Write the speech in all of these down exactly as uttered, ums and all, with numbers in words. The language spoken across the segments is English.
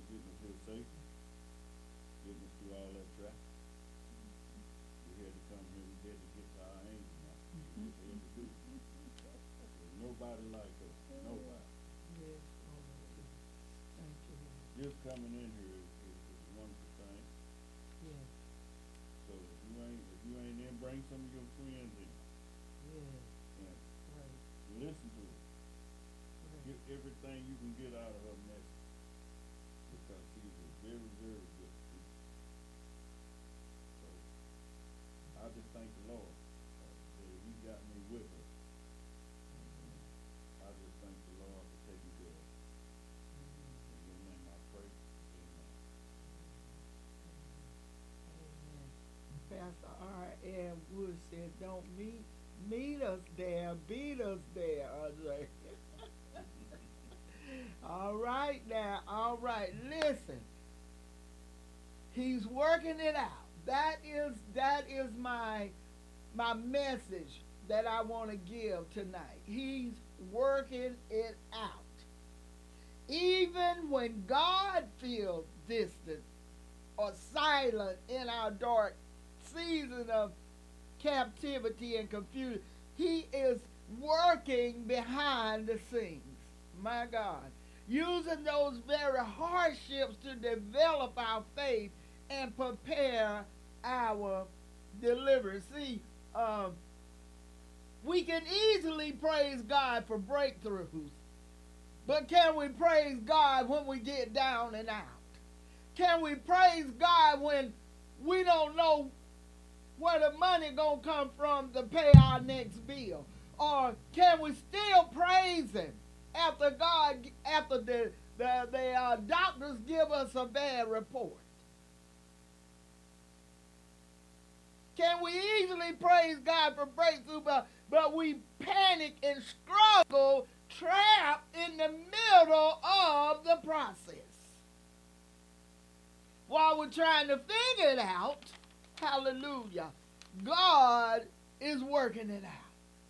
for getting us here safely, getting us through all that traffic. We had to come here. We had to get to our angel now. We just had to do it. There's nobody like us. Nobody. Yes, Lord. Thank you, Lord. Just coming in here is, is, is a wonderful thing. Yes, So if you ain't if you ain't in, bring some of your friends in yes, and right, listen to her. right. Get everything you can get out of her message because she's a very, very good speaker. So I just thank the Lord uh, that He got me with her. And uh, I just thank the Lord for taking care of her. In your name I pray. Amen. Amen. Pastor R M Wood said, don't meet, meet us there, beat us there, Andre. All right now, all right, listen. He's working it out. That is, that is my, my message that I want to give tonight. He's working it out. Even when God feels distant or silent in our dark season of captivity and confusion, He is working behind the scenes. My God. Using those very hardships to develop our faith and prepare our deliverance. See, um, we can easily praise God for breakthroughs, but can we praise God when we get down and out? Can we praise God when we don't know where the money gonna come from to pay our next bill? Or can we still praise Him after God, after the the, the uh, doctors give us a bad report? Can we easily praise God for breakthrough, but, but we panic and struggle, trapped in the middle of the process? While we're trying to figure it out, hallelujah, God is working it out.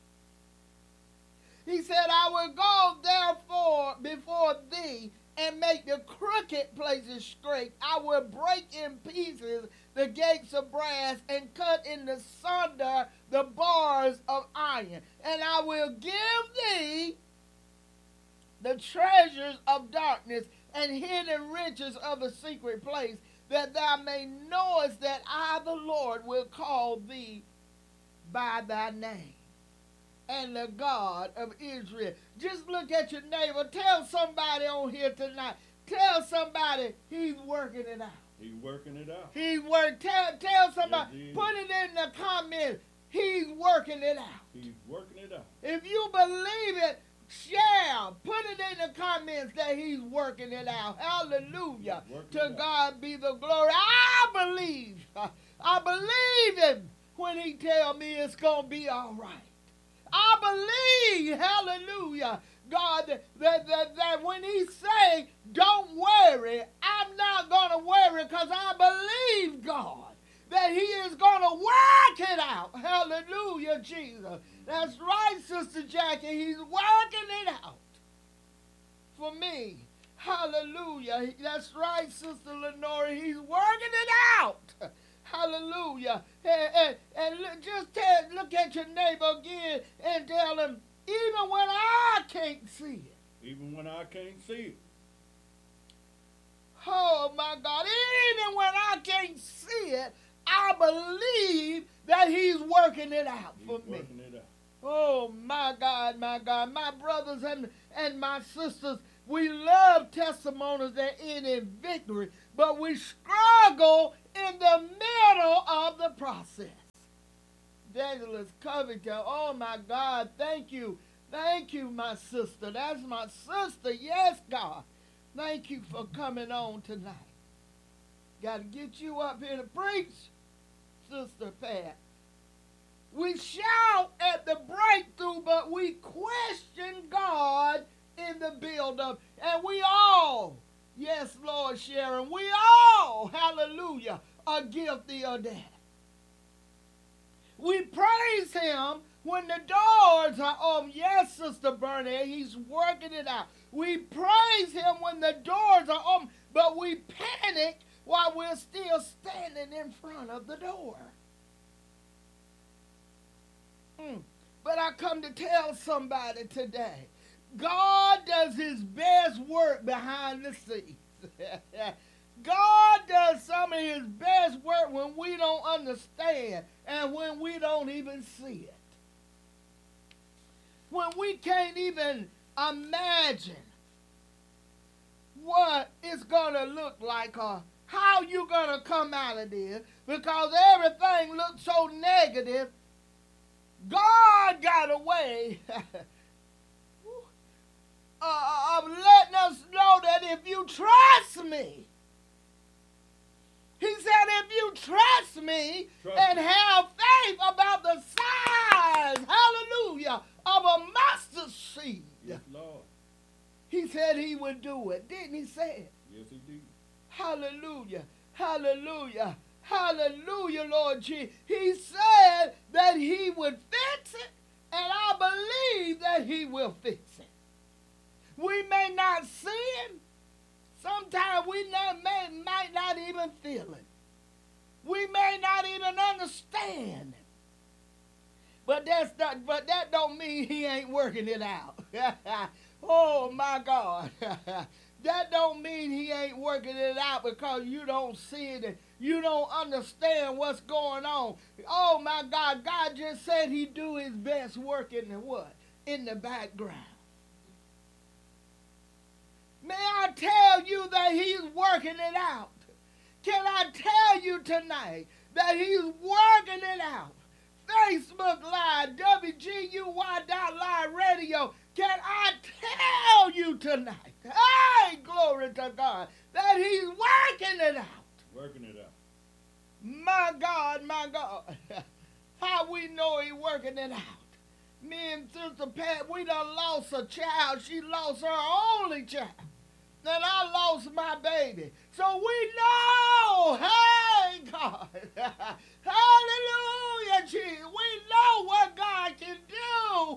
He said, I will go therefore before thee and make the crooked places straight. I will break in pieces the gates of brass and cut in the sunder the bars of iron. And I will give thee the treasures of darkness and hidden riches of a secret place, that thou may knowest that I, the Lord, will call thee by thy name, and the God of Israel. Just look at your neighbor. Tell somebody on here tonight. Tell somebody He's working it out. He's working it out. He's work. Tell, tell somebody. Yes, Put it in the comments. He's working it out. He's working it out. If you believe it, share. Put it in the comments that He's working it out. Hallelujah. To God be the glory. I believe. I believe Him when He tell me it's going to be all right. I believe, hallelujah, God, that, that, that, that when He say, don't worry, I'm not going to worry, because I believe, God, that He is going to work it out. Hallelujah, Jesus. That's right, Sister Jackie. He's working it out for me. Hallelujah. That's right, Sister Lenora. He's working it out. Hallelujah. And, and, and look, just tell, look at your neighbor again and tell him, even when I can't see it. Even when I can't see it. Oh, my God. Even when I can't see it, I believe that He's working it out He's for me. Working it out. Oh, my God, my God. My brothers and, and my sisters, we love testimonies that end in victory, but we struggle in the middle of the process. Evangelist Covington, oh, my God, thank you. Thank you, my sister. That's my sister. Yes, God. Thank you for coming on tonight. Got to get you up here to preach, Sister Pat. We shout at the breakthrough, but we question God in the build-up. And we all, yes, Lord Sharon, we all, hallelujah, are guilty of that. We praise Him when the doors are open. Yes, Sister Burnett, He's working it out. We praise Him when the doors are open, but we panic while we're still standing in front of the door. Mm. But I come to tell somebody today, God does his best work behind the scenes. God does some of his best work when we don't understand and when we don't even see it. When we can't even imagine what it's going to look like or how you're going to come out of this, because everything looks so negative. God got a way uh, of letting us know that if you trust me, he said, if you trust me trust and me. Have faith about the size, hallelujah, of a mustard seed. Yes, Lord. He said he would do it. Didn't he say it? Yes, he did. Hallelujah. Hallelujah. Hallelujah, Lord Jesus. He said that he would fix it, and I believe that he will fix it. We may not see him. Sometimes we not, may, might not even feel it. We may not even understand it. But that's not, but that don't mean he ain't working it out. Oh my God. That don't mean he ain't working it out because you don't see it and you don't understand what's going on. Oh my God, God just said he'd do his best work in the what? In the background. May I tell you that he's working it out? Can I tell you tonight that he's working it out? Facebook Live, W G U Y dot live radio. Can I tell you tonight, hey, glory to God, that he's working it out? Working it out. My God, my God. How we know he's working it out? Me and Sister Pat, we done lost a child. She lost her only child. Then I lost my baby. So we know, hey, God, hallelujah, Jesus, we know what God can do.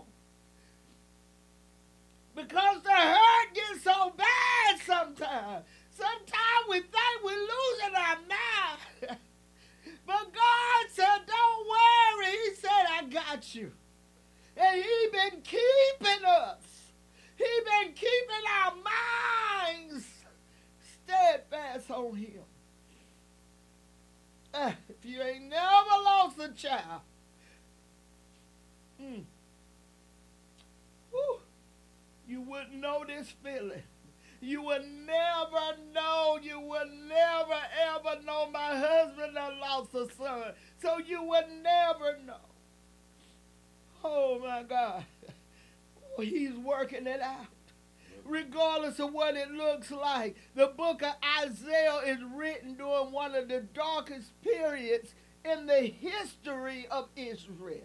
Because the hurt gets so bad sometimes. Sometimes we think we're losing our mind. But God said, don't worry. He said, I got you. And he been keeping us. He been keeping our minds steadfast on him. Uh, if you ain't never lost a child, mm, whew, you wouldn't know this feeling. You would never know, you would never ever know. My husband done lost a son, so you would never know. Oh my God. He's working it out. Regardless of what it looks like. The book of Isaiah is written during one of the darkest periods in the history of Israel.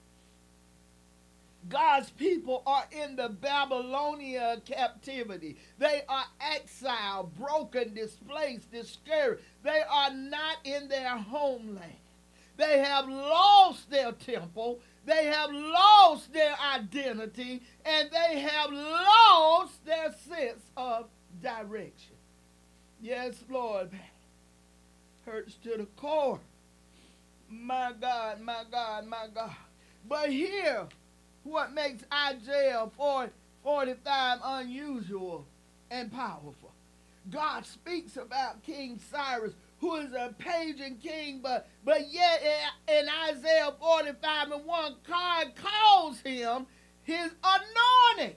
God's people are in the Babylonian captivity. They are exiled, broken, displaced, discouraged. They are not in their homeland. They have lost their temple. They have lost their identity, and they have lost their sense of direction. Yes, Lord. Hurts to the core. My God, my God, my God. But here, what makes Isaiah forty, forty-five unusual and powerful. God speaks about King Cyrus, who is a pagan king, but, but yet in Isaiah forty-five and one, God calls him his anointed.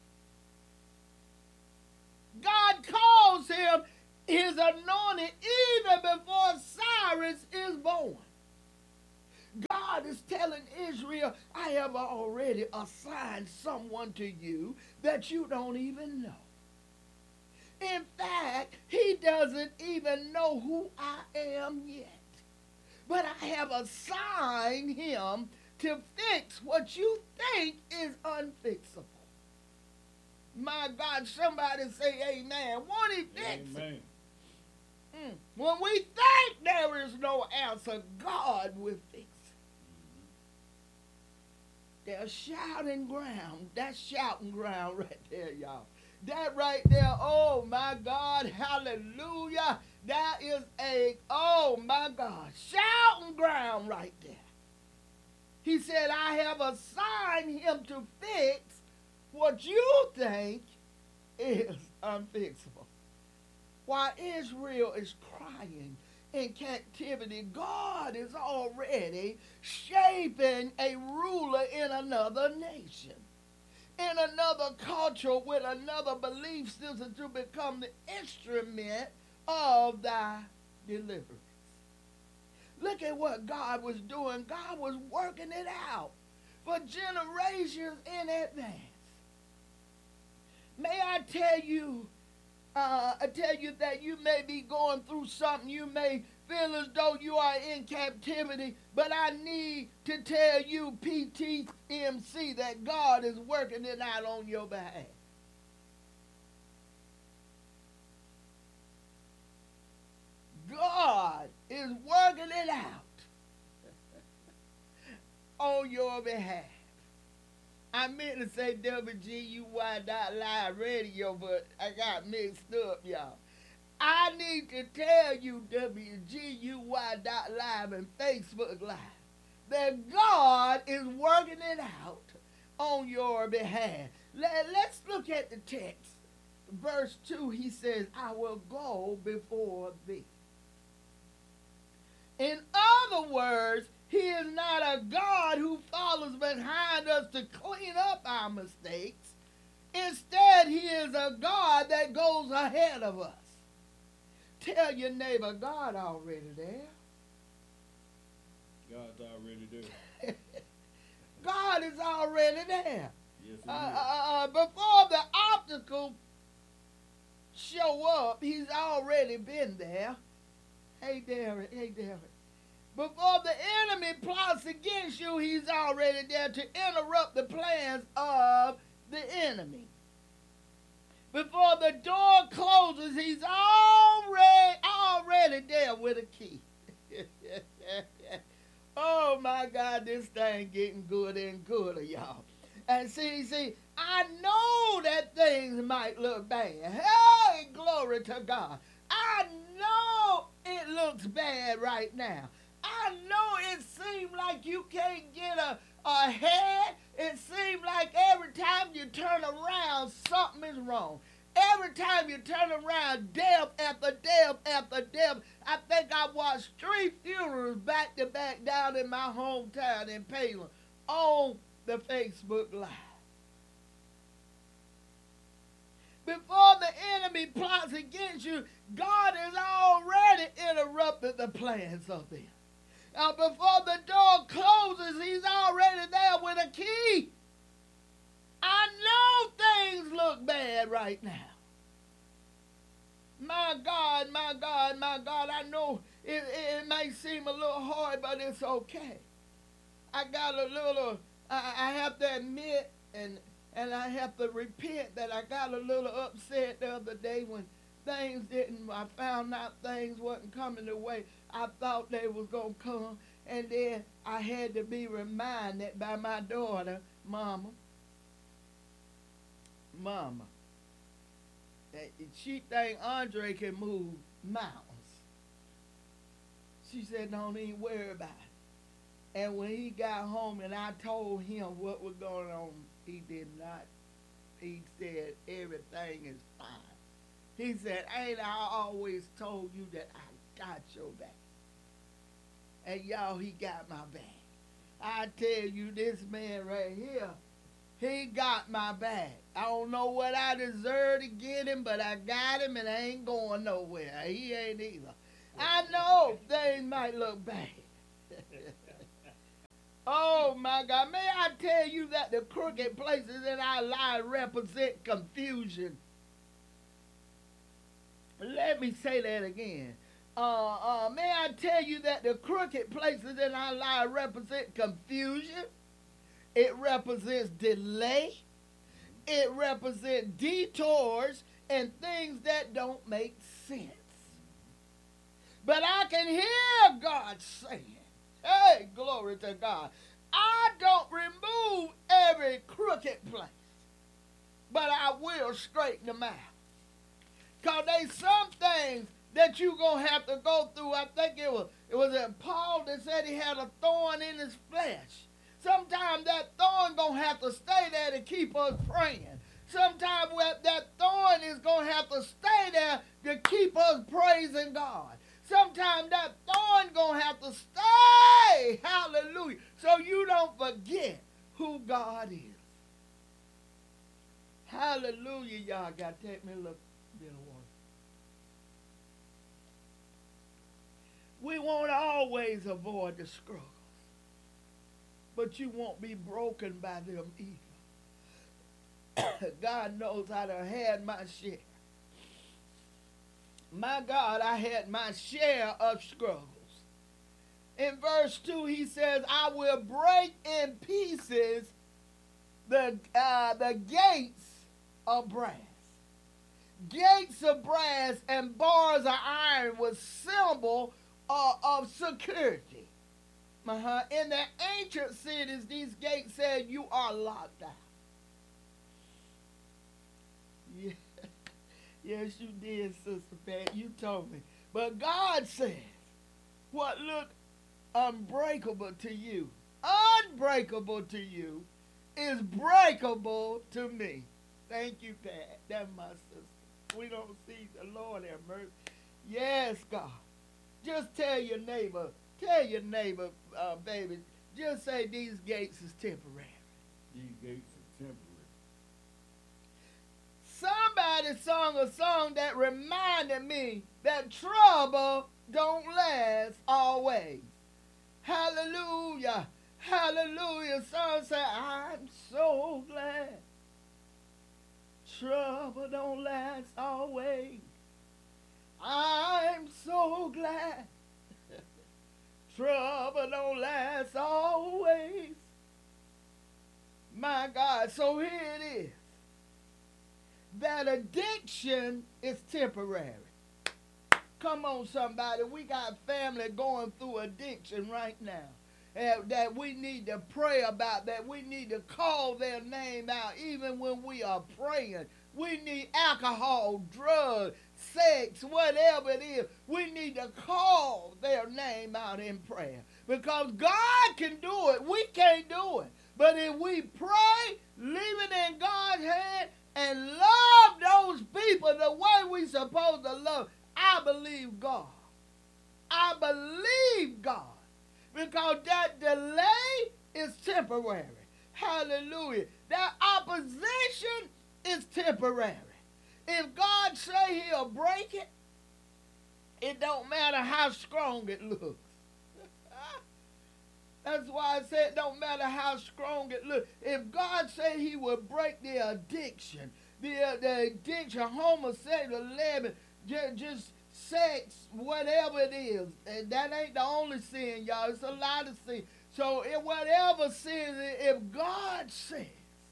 God calls him his anointed even before Cyrus is born. God is telling Israel, I have already assigned someone to you that you don't even know. In fact, he doesn't even know who I am yet. But I have assigned him to fix what you think is unfixable. My God, somebody say amen. Won't he fix amen. it? Mm. When we think there is no answer, God will fix it. There's shouting ground. That's shouting ground right there, y'all. That right there, oh my God, hallelujah, that is a, oh my God, shouting ground right there. He said, I have assigned him to fix what you think is unfixable. While Israel is crying in captivity, God is already shaping a ruler in another nation, in another culture, with another belief system to become the instrument of thy deliverance. Look at what God was doing. God was working it out for generations in advance. May I tell you, uh, I tell you that you may be going through something. You may feel as though you are in captivity, but I need to tell you, P T M C, that God is working it out on your behalf. God is working it out on your behalf. I meant to say W G U Y dot live radio, but I got mixed up, y'all. I need to tell you, W G U Y dot live and Facebook Live, that God is working it out on your behalf. Let, let's look at the text. Verse two, he says, I will go before thee. In other words, he is not a God who follows behind us to clean up our mistakes. Instead, he is a God that goes ahead of us. Tell your neighbor, God already there. God's already there. God is already there. Yes, he Uh, is. uh, before the obstacle show up, he's already been there. Hey, Derek. Hey, Derek. Before the enemy plots against you, he's already there to interrupt the plans of the enemy. Before the door closes, he's already, already there with a key. Oh, my God, this thing getting good and gooder, y'all. And see, see, I know that things might look bad. Hey, glory to God. I know it looks bad right now. I know it seems like you can't get a, ahead. It seems like every time you turn around, something is wrong. Every time you turn around, death after death after death. I think I watched three funerals back to back down in my hometown in Palin on the Facebook Live. Before the enemy plots against you, God has already interrupted the plans of them. Now, before the door closes, he's already there with a key. I know things look bad right now. My God, my God, my God, I know it, it, it may seem a little hard, but it's okay. I got a little, I, I have to admit, and, and I have to repent that I got a little upset the other day when things didn't, I found out things wasn't coming the way I thought they was going to come. And then I had to be reminded by my daughter, Mama, Mama, that she think Andre can move mountains. She said, don't even worry about it. And when he got home and I told him what was going on, he did not. He said, everything is fine. He said, ain't I always told you that I got your back? And y'all, he got my back. I tell you, this man right here, he got my back. I don't know what I deserve to get him, but I got him and I ain't going nowhere. He ain't either. I know things might look bad. Oh, my God. May I tell you that the crooked places in our life represent confusion. Let me say that again. Uh, uh, may I tell you that the crooked places in our life represent confusion? It represents delay. It represents detours and things that don't make sense. But I can hear God saying, hey, glory to God, I don't remove every crooked place, but I will straighten them out. Because there's some things that you're going to have to go through. I think it was, it was uh, Paul that said he had a thorn in his flesh. Sometimes that thorn going to have to stay there to keep us praying. Sometimes that thorn is going to have to stay there to keep us praising God. Sometimes that thorn going to have to stay, hallelujah, so you don't forget who God is. Hallelujah, y'all got to take me a little bit of water. We won't always avoid the struggles, but you won't be broken by them either. God knows I done had my share. My God, I had my share of struggles. In verse two, he says, I will break in pieces the, uh, the gates of brass. Gates of brass and bars of iron was symbol uh, of security. Uh-huh. In the ancient cities, these gates said you are locked out. Yeah. Yes, you did, Sister Pat. You told me. But God says, what looked unbreakable to you, unbreakable to you, is breakable to me. Thank you, Pat. That's my sister. We don't see the Lord have mercy. Yes, God. Just tell your neighbor, tell your neighbor, uh, baby, just say these gates is temporary. These gates are temporary. Somebody sung a song that reminded me that trouble don't last always. Hallelujah. Hallelujah. Song said, I'm so glad. Trouble don't last always. I'm so glad. Trouble don't last always. My God. So here it is. That addiction is temporary. Come on, somebody. We got family going through addiction right now. Uh, that we need to pray about, that we need to call their name out even when we are praying. We need alcohol, drugs, sex, whatever it is. We need to call their name out in prayer. Because God can do it. We can't do it. But if we pray, leave it in God's hand, and love those people the way we supposed to love, I believe God. I believe God. Because that delay is temporary. Hallelujah. That opposition is temporary. If God say he'll break it, it don't matter how strong it looks. That's why I said it don't matter how strong it looks. If God said he will break the addiction, the, uh, the addiction, homosexuality, just, just sex, whatever it is, and that ain't the only sin, y'all. It's a lot of sin. So in whatever sin, if God says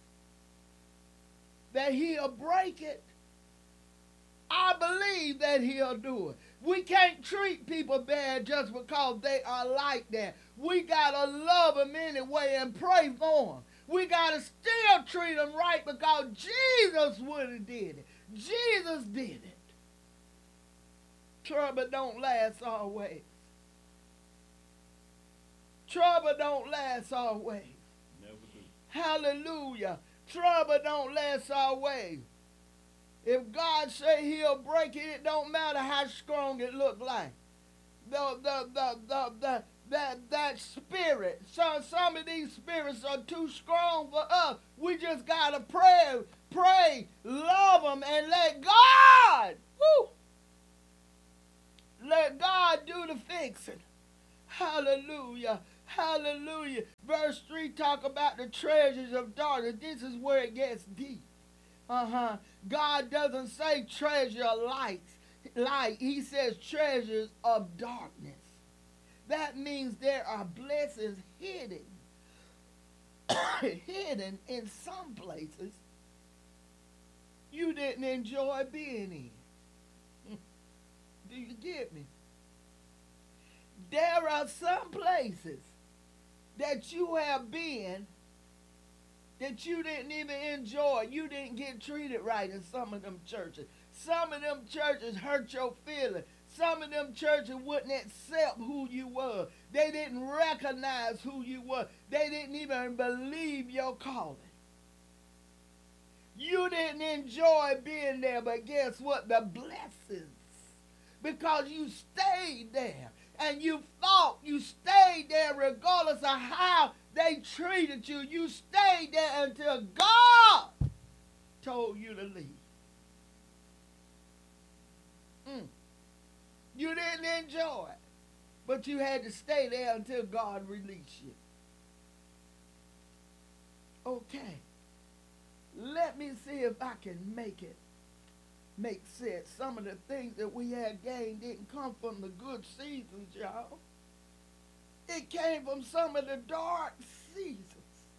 that he'll break it, I believe that he'll do it. We can't treat people bad just because they are like that. We got to love them anyway and pray for them. We got to still treat them right because Jesus would have did it. Jesus did it. Trouble don't last always. Trouble don't last always. Never do. Hallelujah. Trouble don't last always. If God say he'll break it, it don't matter how strong it look like. The the the the, the that that spirit. Some some of these spirits are too strong for us. We just gotta pray, pray, love them, and let God, woo, let God do the fixing. Hallelujah. Hallelujah. Verse three talk about the treasures of darkness. This is where it gets deep. Uh-huh. God doesn't say treasure lights, light. He says treasures of darkness. That means there are blessings hidden, hidden in some places you didn't enjoy being in. Do you get me? There are some places that you have been that you didn't even enjoy. You didn't get treated right in some of them churches. Some of them churches hurt your feelings. Some of them churches wouldn't accept who you were. They didn't recognize who you were. They didn't even believe your calling. You didn't enjoy being there, but guess what? The blessings. Because you stayed there. And you thought you stayed there regardless of how they treated you. You stayed there until God told you to leave. Mm. You didn't enjoy it, but you had to stay there until God released you. Okay. Let me see if I can make it make sense. Some of the things that we had gained didn't come from the good seasons, y'all. It came from some of the dark seasons.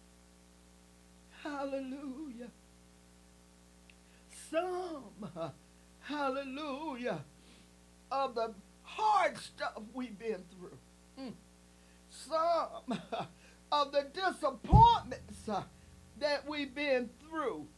Hallelujah. Some, hallelujah, of the hard stuff we've been through. Mm. Some of the disappointments uh, that we've been through.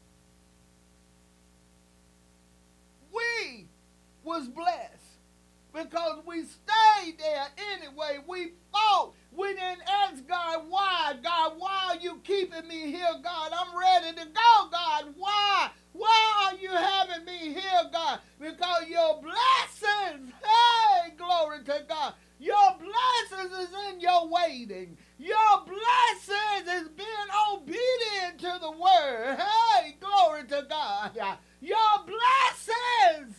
We was blessed because we stayed there anyway. We fought. We didn't ask God why. God, why are you keeping me here, God? I'm ready to go, God. Why? Why are you having me here, God? Because your blessings, hey, glory to God. Your blessings is in your waiting. Your blessings is being obedient to the word. Hey, glory to God. Your blessings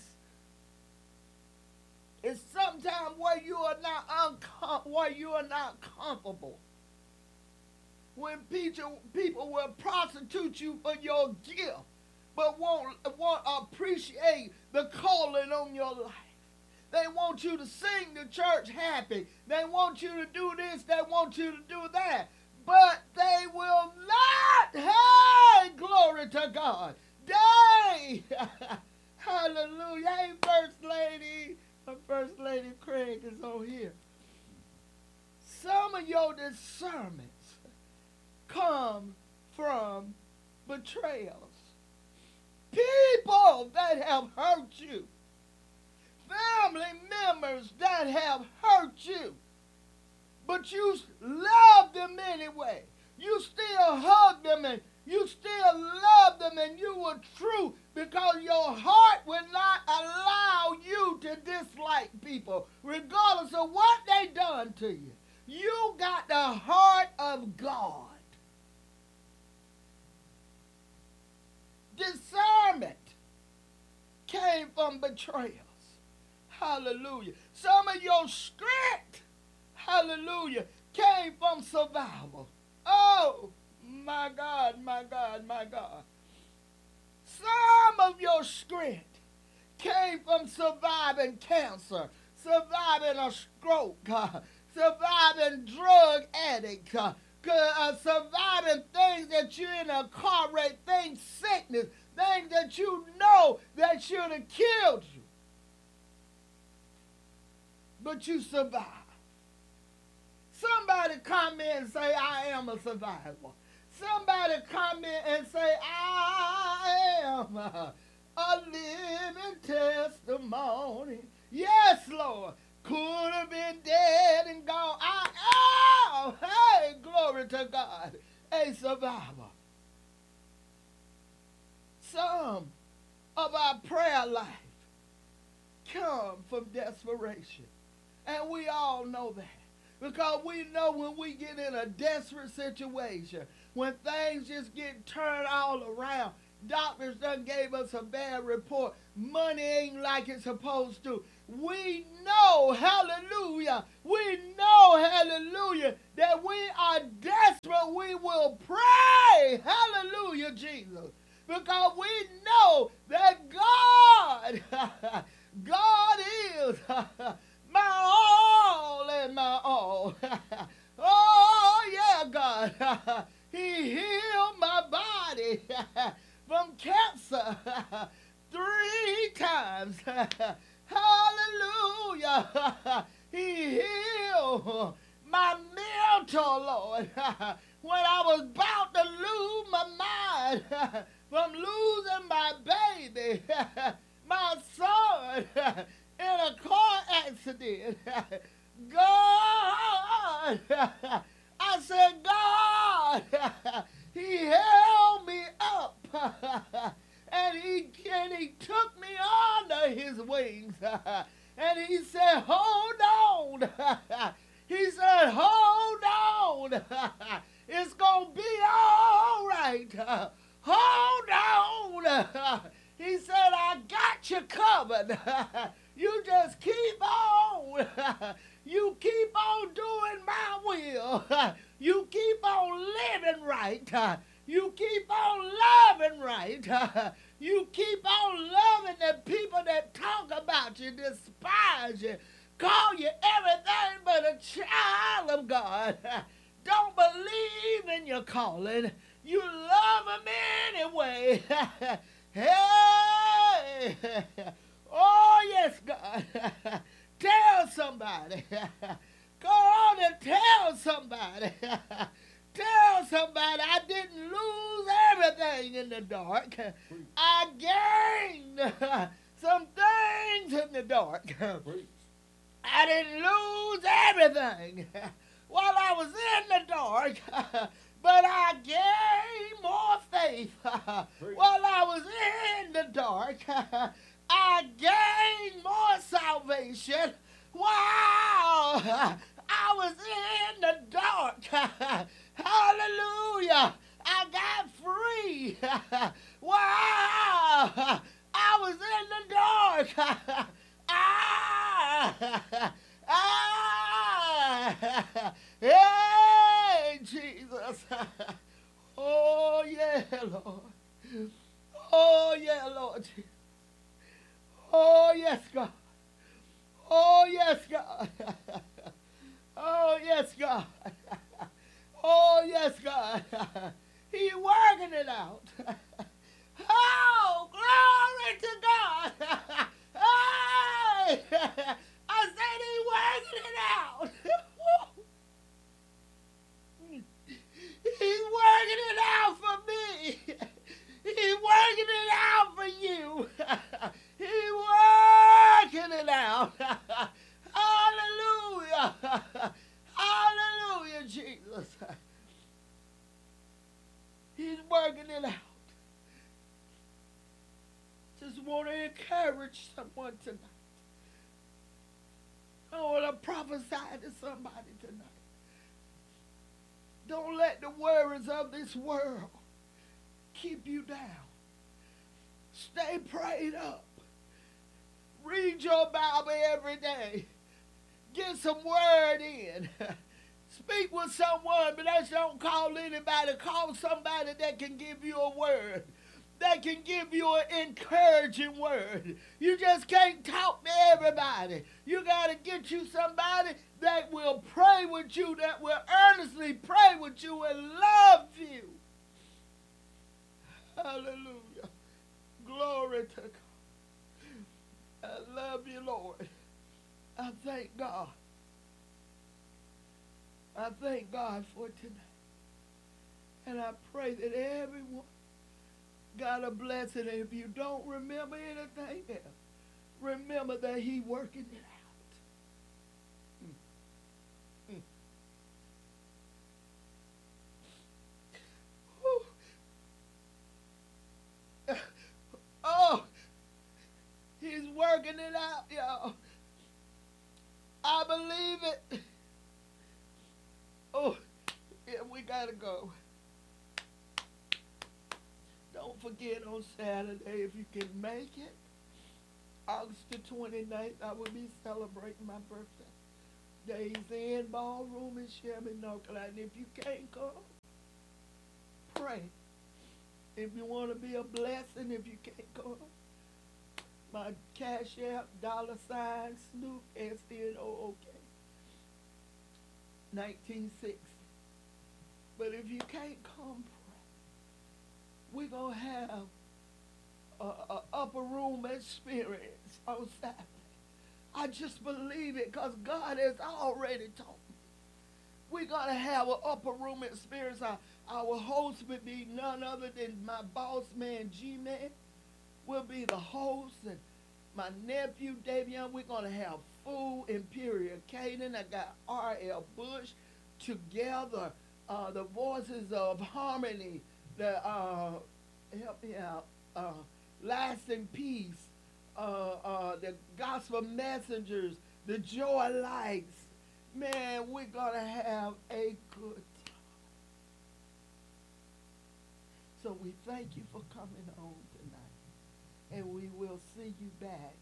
is sometimes where you are not uncom- where you are not comfortable. When people people will prostitute you for your gift, but won't won't appreciate the calling on your life. They want you to sing the church happy. They want you to do this. They want you to do that. But they will not. Hey, glory to God. They, hallelujah. Hey, First Lady. First Lady Craig is on here. Some of your discernments come from betrayals. People that have hurt you. Family members that have hurt you. But you love them anyway. You still hug them and you still love them and you were true because your heart will not allow you to dislike people regardless of what they done to you. You got the heart of God. Discernment came from betrayals. Hallelujah. Some of your strength, hallelujah, came from survival. Oh, my God, my God, my God. Some of your strength came from surviving cancer, surviving a stroke, uh, surviving drug addict, uh, uh, surviving things that you're in a car wreck, things, sickness, things that you know that should have killed you. But you survived. Somebody comment and say, I am a survivor. Somebody comment and say, I am a, a living testimony. Yes, Lord. Could have been dead and gone. I am, hey, glory to God, a survivor. Some of our prayer life come from desperation. And we all know that. Because we know when we get in a desperate situation, when things just get turned all around, doctors done gave us a bad report, money ain't like it's supposed to. We know, hallelujah, we know, hallelujah, that we are desperate. We will pray, hallelujah, Jesus. Because we know that God, God is my all and my all. Oh, yeah, God. He healed my body from cancer three times. Hallelujah. He healed my mental, Lord. When I was about to lose my mind from losing my baby, my son in a car accident. God, I said, God, he held me up and he, and he took me under his wings. And he said, hold on. He said, hold on. It's going to be all right. Hold on. He said, I got you covered. You just keep on. You keep on doing my will. You keep on living right. You keep on loving right. You keep on loving the people that talk about you, despise you, call you everything but a child of God. Don't believe in your calling. You love him anyway. Hey! Oh, yes, God. Tell somebody. Go on and tell somebody. Tell somebody I didn't lose everything in the dark. I gained some things in the dark. I didn't lose everything while I was in the dark, but I gained more faith while I was in the dark. I gained more salvation while I was in the dark. Hallelujah. I got free while I was in the dark. Ah, ah, hey, Jesus. Oh, yeah, Lord. Oh, yeah, Lord. Oh, yes, God. Oh, yes, God. Oh, yes, God. Oh, yes, God. He's working it out. Oh, glory to God. Hey, I said he's working it out. He's working it out for me. He's working it out for you. He's working it out. Hallelujah. Hallelujah, Jesus. He's working it out. Just want to encourage someone tonight. I want to prophesy to somebody tonight. Don't let the worries of this world keep you down. Stay prayed up. Read your Bible every day. Get some word in. Speak with someone, but let's don't call anybody. Call somebody that can give you a word. That can give you an encouraging word. You just can't talk to everybody. You got to get you somebody that will pray with you, that will earnestly pray with you and love you. Hallelujah. Glory to God. I love you, Lord. I thank God. I thank God for tonight. And I pray that everyone got a blessing. And if you don't remember anything else, remember that He's working it out. Mm. Mm. Oh, He's working it out, y'all. I believe it. Oh, yeah, we gotta go. Don't forget on Saturday, if you can make it, August the twenty-ninth, I will be celebrating my birthday. Days Inn Ballroom in Shelby, North Carolina. If you can't come, pray. If you want to be a blessing, if you can't come, my Cash App, dollar sign, Snoop, S N O O K, nineteen sixty. But if you can't come, pray. We're going to have a, a upper room experience on Saturday. I just believe it because God has already told me. We're going to have an upper room experience. Our, our host will be none other than my boss man, G-Man, will be the host. And my nephew Davion. We're gonna have full Imperial Cadence. I got R L Bush together. Uh, the Voices of Harmony. The uh, help me out. Uh, Lasting Peace. Uh, uh, the Gospel Messengers. The Joy Lights. Man, we're gonna have a good time. So we thank you for coming on tonight. And we will see you back.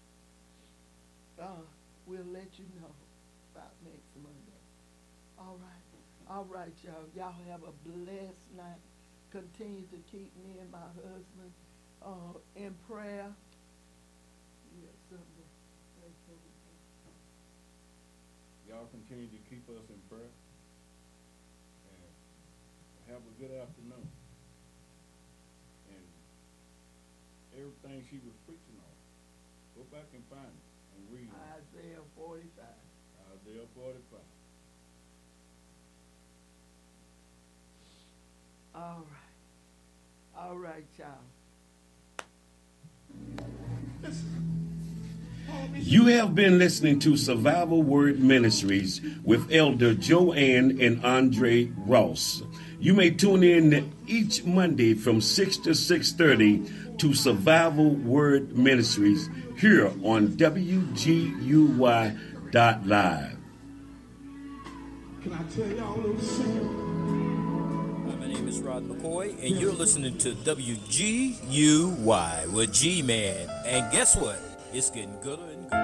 Uh, we'll let you know about next Monday. All right. All right, y'all. Y'all have a blessed night. Continue to keep me and my husband uh, in prayer. Yeah, something. Y'all continue to keep us in prayer. And have a good afternoon. And everything she was preaching on, go back and find it and read it. Isaiah forty-five. Isaiah forty-five. All right. All right, y'all. You have been listening to Survival Word Ministries with Elder Joanne and Andre Ross. You may tune in each Monday from six to six thirty to Survival Word Ministries here on W G U Y dot live. Can I tell y'all a little secret? My name is Rod McCoy, and you're listening to W G U Y with G-Man. And guess what? It's getting gooder and gooder.